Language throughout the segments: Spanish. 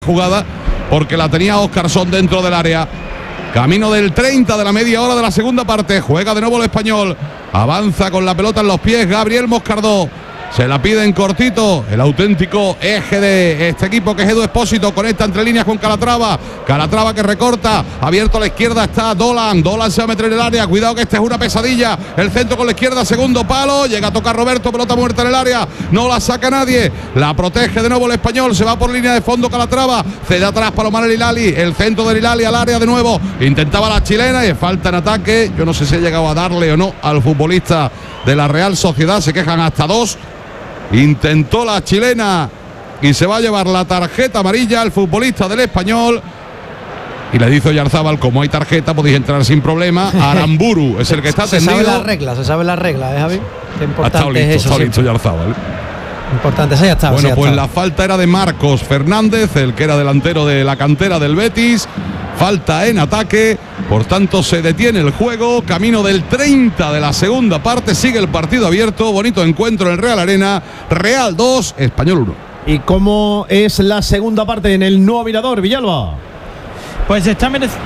jugada porque la tenía Óscarson dentro del área. Camino del 30 de la media hora de la segunda parte. Juega de nuevo el Español. Avanza con la pelota en los pies Gabriel Moscardó. Se la pide en cortito. El auténtico eje de este equipo, que es Edu Expósito. Conecta entre líneas con Calatrava. Calatrava que recorta. Abierto a la izquierda está Dolan. Dolan se va a meter en el área. Cuidado que esta es una pesadilla. El centro con la izquierda. Segundo palo. Llega a tocar Roberto. Pelota muerta en el área. No la saca nadie. La protege de nuevo el Español. Se va por línea de fondo Calatrava. Cede atrás Palomar el Hilali. El centro del Hilali al área de nuevo. Intentaba la chilena y falta en ataque. Yo no sé si ha llegado a darle o no al futbolista de la Real Sociedad. Se quejan hasta dos. Intentó la chilena y se va a llevar la tarjeta amarilla al futbolista del Español. Y le dice Oyarzábal, como hay tarjeta podéis entrar sin problema. Aramburu es el que está tendido. Se sabe las reglas, Javi. Qué importante es eso. Está listo Oyarzábal. Importante, ya está. Bueno, pues la falta era de Marcos Fernández, el que era delantero de la cantera del Betis. Falta en ataque, por tanto se detiene el juego. Camino del 30 de la segunda parte, sigue el partido abierto. Bonito encuentro en el Real Arena. Real 2, Español 1. ¿Y cómo es la segunda parte en el nuevo Mirador, Villalba? Pues está merecido.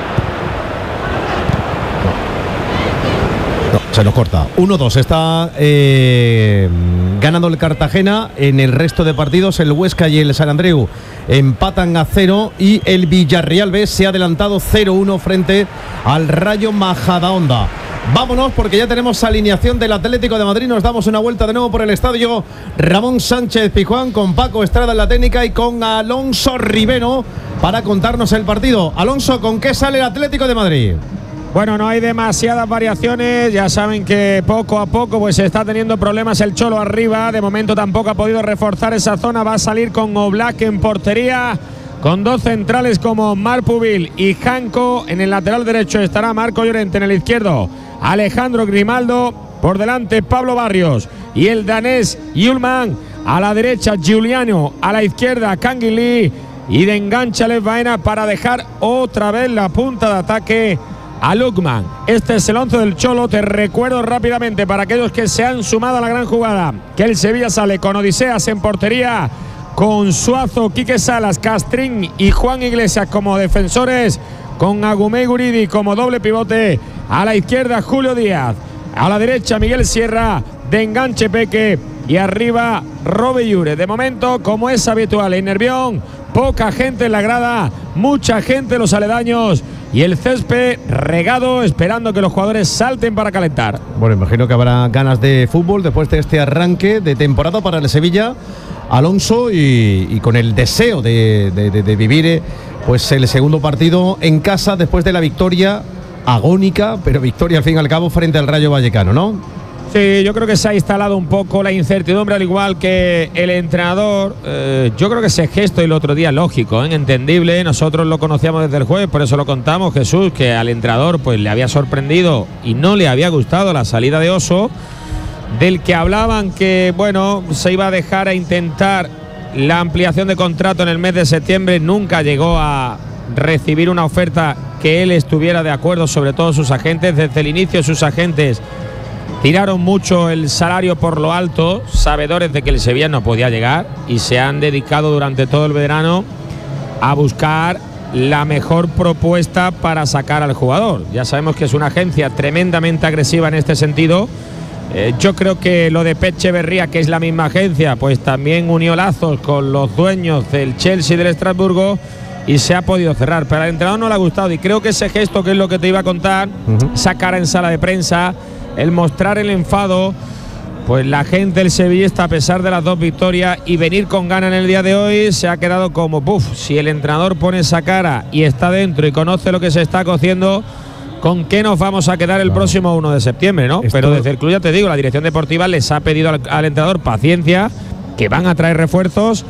No, se nos corta. 1-2 está ganando el Cartagena. En el resto de partidos el Huesca y el San Andreu empatan a 0 y el Villarreal B se ha adelantado 0-1 frente al Rayo Majadahonda. Vámonos porque ya tenemos alineación del Atlético de Madrid. Nos damos una vuelta de nuevo por el estadio Ramón Sánchez Pizjuán con Paco Estrada en la técnica y con Alonso Rivero para contarnos el partido. Alonso, ¿con qué sale el Atlético de Madrid? Bueno, no hay demasiadas variaciones. Ya saben que poco a poco pues está teniendo problemas el Cholo arriba. De momento tampoco ha podido reforzar esa zona. Va a salir con Oblak en portería, con dos centrales como Marpubil y Janko. En el lateral derecho estará Marco Llorente, en el izquierdo Alejandro Grimaldo, por delante Pablo Barrios y el danés Yulman. A la derecha Giuliano, a la izquierda Canguilí y de enganche Alex Baena para dejar otra vez la punta de ataque a Lukman. Este es el 11 del Cholo. Te recuerdo rápidamente para aquellos que se han sumado a la gran jugada que el Sevilla sale con Odiseas en portería, con Suazo, Quique Salas, Castrín y Juan Iglesias como defensores, con Agumé Guridi como doble pivote. A la izquierda Julio Díaz, a la derecha Miguel Sierra, de enganche Peque y arriba Robe Llure. De momento, como es habitual en Nervión, poca gente en la grada, mucha gente en los aledaños y el césped regado, esperando que los jugadores salten para calentar. Bueno, imagino que habrá ganas de fútbol después de este arranque de temporada para el Sevilla, Alonso, y con el deseo de vivir pues el segundo partido en casa después de la victoria agónica, pero victoria al fin y al cabo frente al Rayo Vallecano, ¿no? Sí, yo creo que se ha instalado un poco la incertidumbre, al igual que el entrenador. Yo creo que ese gesto el otro día lógico, entendible. Nosotros lo conocíamos desde el jueves, por eso lo contamos, Jesús, que al entrenador pues le había sorprendido y no le había gustado la salida de Oso, del que hablaban que bueno, se iba a dejar a intentar la ampliación de contrato en el mes de septiembre. Nunca llegó a recibir una oferta que él estuviera de acuerdo, sobre todo sus agentes. Desde el inicio sus agentes tiraron mucho el salario por lo alto, sabedores de que el Sevilla no podía llegar, y se han dedicado durante todo el verano a buscar la mejor propuesta para sacar al jugador. Ya sabemos que es una agencia tremendamente agresiva en este sentido. Yo creo que lo de Echeverría, que es la misma agencia, pues también unió lazos con los dueños del Chelsea y del Estrasburgo y se ha podido cerrar, pero al entrenador no le ha gustado, y creo que ese gesto, que es lo que te iba a contar, esa cara en sala de prensa, el mostrar el enfado, pues la gente del sevillista, a pesar de las dos victorias y venir con ganas en el día de hoy, se ha quedado como si el entrenador pone esa cara y está dentro y conoce lo que se está cociendo, ¿con qué nos vamos a quedar el próximo 1 de septiembre, no? Pero desde el club, ya te digo, la dirección deportiva les ha pedido al entrenador paciencia, que van a traer refuerzos.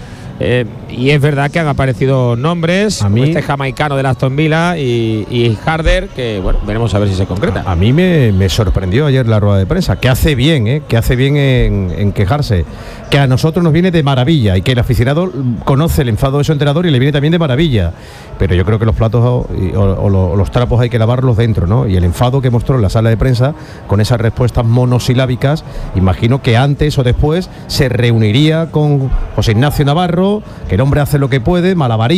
Y es verdad que han aparecido nombres, como este jamaicano del Aston Villa y Harder, que bueno, veremos a ver si se concreta. A mí me sorprendió ayer la rueda de prensa, que hace bien en quejarse, que a nosotros nos viene de maravilla y que el aficionado conoce el enfado de su entrenador y le viene también de maravilla, pero yo creo que los platos o los trapos hay que lavarlos dentro, ¿no? Y el enfado que mostró en la sala de prensa con esas respuestas monosilábicas, imagino que antes o después se reuniría con José Ignacio Navarro, que el hombre hace lo que puede, malabarismo.